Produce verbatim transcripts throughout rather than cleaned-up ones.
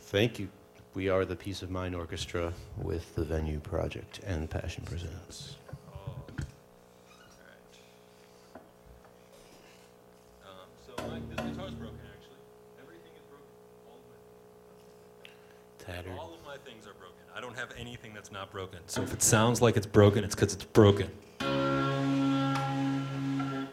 Thank you. We are the Peace of Mind Orchestra with the Venue Project and Passion Presents. Oh. All right. Um, so Mike, this guitar's broken actually. Everything is broken. All of my Tattered. All of my things are broken. I don't have anything that's not broken. So if it sounds like it's broken, it's because it's broken. All right.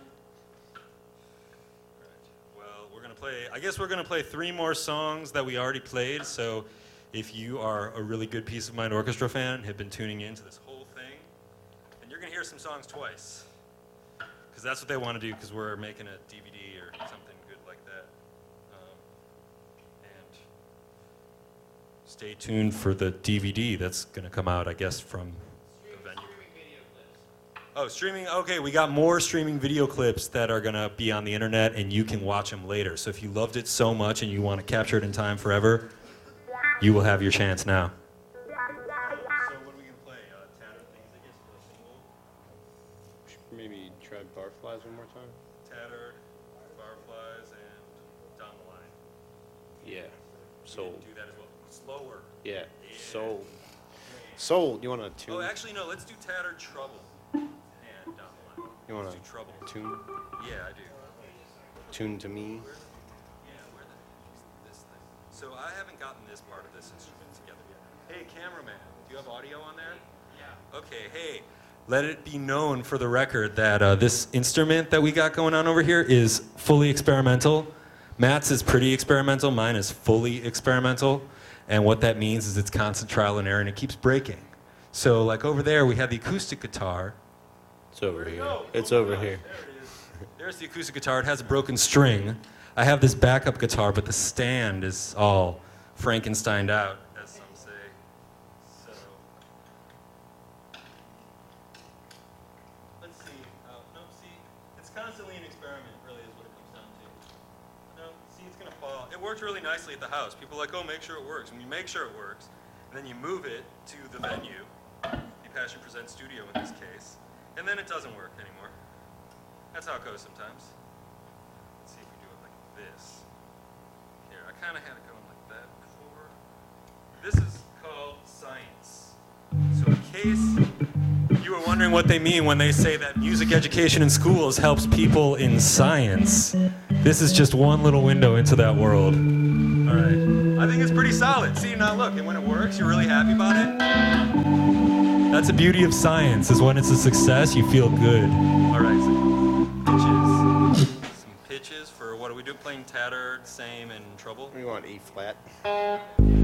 Well, we're gonna play. I guess we're gonna play three more songs that we already played. So if you are a really good Peace of Mind Orchestra fan, have been tuning in to this whole thing, and you're gonna hear some songs twice, because that's what they want to do. Because we're making a D V D or something good like that. Um, and stay tuned for the D V D that's going to come out, I guess, from the venue. Oh, streaming. Okay, we got more streaming video clips that are going to be on the internet, and you can watch them later. So if you loved it so much and you want to capture it in time forever, you will have your chance now. So what are we going to play? Uh, Tattered Things, I guess, for a single? Maybe try Barflies one more time? Tattered, Fireflies, and Down the Line. Yeah. We Sold. can do that as well. Slower. Yeah. Yeah. Sold. Sold. You want to tune? Oh, actually, no. Let's do Tattered Trouble. And Down the Line. You want Let's do Trouble. to tune? Yeah, I do. Tune to me? Where the, yeah, where the this thing? So I haven't gotten this part of this instrument together yet. Hey, cameraman, do you have audio on there? Yeah. Okay, hey, let it be known for the record that uh, this instrument that we got going on over here is fully experimental. Matt's is pretty experimental, mine is fully experimental. And what that means is it's constant trial and error and it keeps breaking. So like over there, we have the acoustic guitar. It's over Where'd it here. go? It's Oh my over gosh, here. There it is. There's the acoustic guitar. It has a broken string. I have this backup guitar, but the stand is all Frankensteined out, as some say. So, let's see. Uh, no, see, it's constantly an experiment, really, is what it comes down to. No, see, it's gonna fall. It worked really nicely at the house. People are like, oh, make sure it works. And you make sure it works, and then you move it to the venue, the Passion Presents studio in this case, and then it doesn't work anymore. That's how it goes sometimes. Let's see if we do it like this. Here, I kind of had it going like that before. This is called science. So in case you were wondering what they mean when they say that music education in schools helps people in science, this is just one little window into that world. All right. I think it's pretty solid. See, now look, and when it works, you're really happy about it. That's the beauty of science, is when it's a success, you feel good. All right, so pitches. Some pitches for what are we doing? Playing Tattered, Same, and Trouble? We want E flat.